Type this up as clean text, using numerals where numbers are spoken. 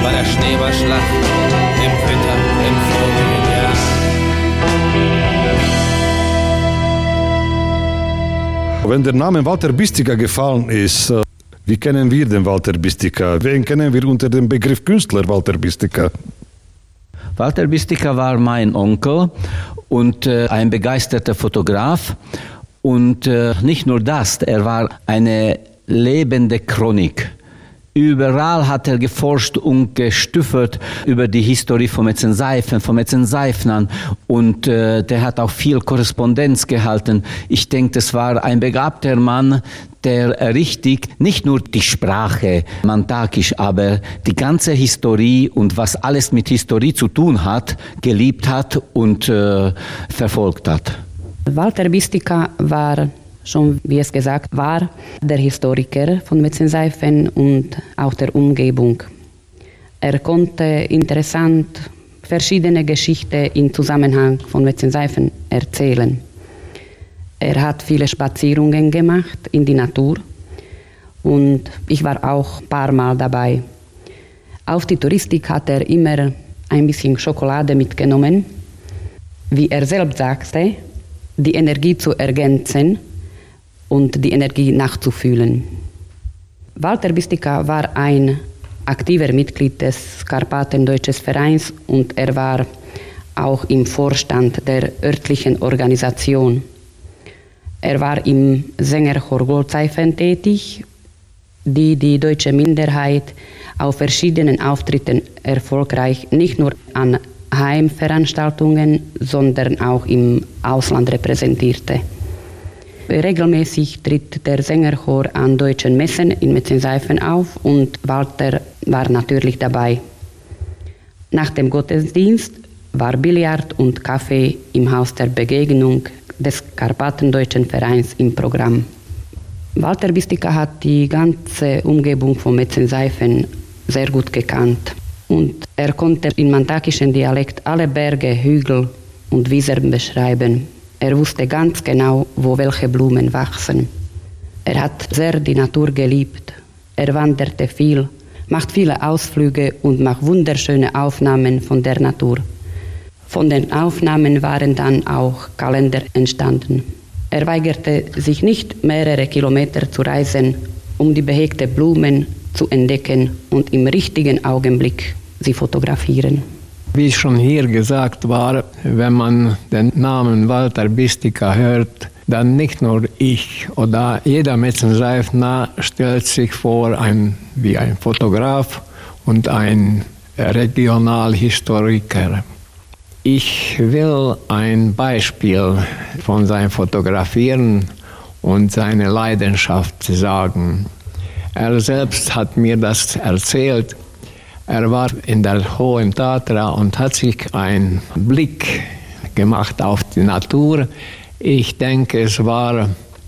war der Schneeballschlag im Winter im vorigen Jahr. Wenn der Name Walter Bisztyga gefallen ist, wie kennen wir den Walter Bisztyga? Wen kennen wir unter dem Begriff Künstler Walter Bisztyga? Walter Bisztyga war mein Onkel und ein begeisterter Fotograf. Und nicht nur das, er war eine lebende Chronik. Überall hat er geforscht und gestüffelt über die Historie von Metzenseifen, von Metzenseifnern. Und der hat auch viel Korrespondenz gehalten. Ich denke, das war ein begabter Mann, der richtig nicht nur die Sprache mantakisch, aber die ganze Historie und was alles mit Historie zu tun hat, geliebt hat und verfolgt hat. Walter Bisztyga war schon, wie es gesagt war, der Historiker von Metzenseifen und auch der Umgebung. Er konnte interessant verschiedene Geschichten im Zusammenhang von Metzenseifen erzählen. Er hat viele Spazierungen gemacht in die Natur und ich war auch ein paar Mal dabei. Auf die Touristik hat er immer ein bisschen Schokolade mitgenommen. Wie er selbst sagte, die Energie zu ergänzen und die Energie nachzufühlen. Walter Bisztyga war ein aktiver Mitglied des Karpaten-Deutsches Vereins und er war auch im Vorstand der örtlichen Organisation. Er war im Sängerchor Goldseifen tätig, die deutsche Minderheit auf verschiedenen Auftritten erfolgreich nicht nur an Heimveranstaltungen, sondern auch im Ausland repräsentierte. Regelmäßig tritt der Sängerchor an deutschen Messen in Metzenseifen auf und Walter war natürlich dabei. Nach dem Gottesdienst war Billard und Kaffee im Haus der Begegnung des Karpaten-Deutschen Vereins im Programm. Walter Bisztyga hat die ganze Umgebung von Metzenseifen sehr gut gekannt und er konnte im mantakischen Dialekt alle Berge, Hügel und Wiesen beschreiben. Er wusste ganz genau, wo welche Blumen wachsen. Er hat sehr die Natur geliebt. Er wanderte viel, macht viele Ausflüge und macht wunderschöne Aufnahmen von der Natur. Von den Aufnahmen waren dann auch Kalender entstanden. Er weigerte sich nicht, mehrere Kilometer zu reisen, um die behegten Blumen zu entdecken und im richtigen Augenblick sie fotografieren. Wie schon hier gesagt war, wenn man den Namen Walter Bisztyga hört, dann nicht nur ich oder jeder Metzenseifner stellt sich vor wie ein Fotograf und ein Regionalhistoriker. Ich will ein Beispiel von seinem Fotografieren und seiner Leidenschaft sagen. Er selbst hat mir das erzählt. Er war in der Hohen Tatra und hat sich einen Blick gemacht auf die Natur. Ich denke, es war